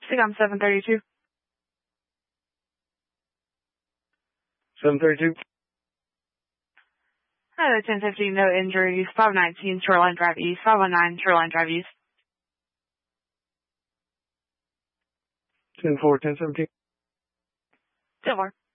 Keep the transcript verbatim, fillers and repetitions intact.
Sicom seven thirty-two. seven thirty-two. Hello, ten fifty, no injuries, five nineteen Shoreline Drive East, five one nine Shoreline Drive East. ten four, ten seventeen. ten four.